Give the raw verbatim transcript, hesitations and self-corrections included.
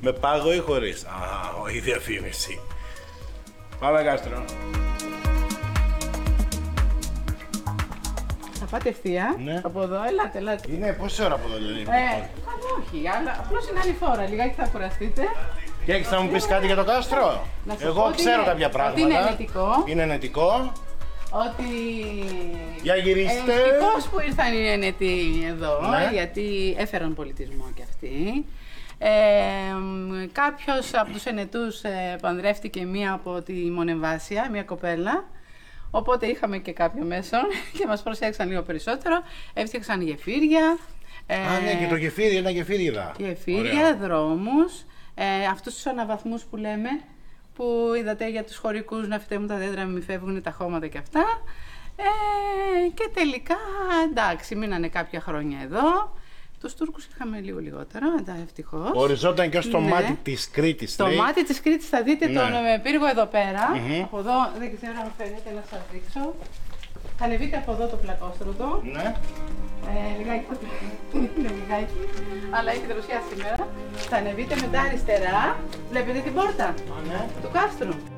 Με πάγο ή χωρίς? Α, η διαφήμιση. Πάμε κάστρο. Θα πάτε ευθεία, Ναι. από εδώ, ελάτε, ελάτε. Είναι πόση ώρα από εδώ δηλαδή? Ε, όχι, αλλά απλώς είναι άλλη φορά, λιγάκι θα κουραστείτε. Και έχεις να μου πεις κάτι για το κάστρο? Να σας Εγώ πω ότι ξέρω είναι- κάποια πράγματα. ότι είναι ενετικό. Είναι ενετικό. Ότι... Για γυρίστε. Ευτυχώς που ήρθαν οι ενετοί εδώ, Ναι. γιατί έφεραν πολιτισμό κι αυτοί. Ε, κάποιος από τους ενετούς ε, παντρεύτηκε μία από τη Μονεμβάσια, μία κοπέλα. Οπότε είχαμε και κάποιο μέσο και μας προσέξαν λίγο περισσότερο. Έφτιαξαν γεφύρια. Ε, Α, ναι, και το γεφύρι, ένα γεφύρι είδα. Γεφύρια, Ωραίο. δρόμους, ε, αυτούς τους αναβαθμούς που λέμε, που είδατε για τους χωρικούς να φυτεύουν τα δέντρα, μην φεύγουν τα χώματα και αυτά. Ε, και τελικά, εντάξει, μείνανε κάποια χρόνια εδώ. Τους Τούρκους είχαμε λίγο λιγότερο, εντάξει, ευτυχώς. Οριζόταν και στο Ναι. μάτι της Κρήτης. Στο λέει. μάτι της Κρήτης θα δείτε Ναι. τον ε, πύργο εδώ πέρα. Μμμ. Από εδώ, δεν ξέρω αν φαίνεται να σας δείξω. Θα ανεβείτε από εδώ το πλακόστρωτο. Ναι. Ε, λιγάκι θα είναι λιγάκι, αλλά έχει δροσιά σήμερα. Θα ανεβείτε μετά αριστερά, βλέπετε την πόρτα Α, ναι. του κάστρου.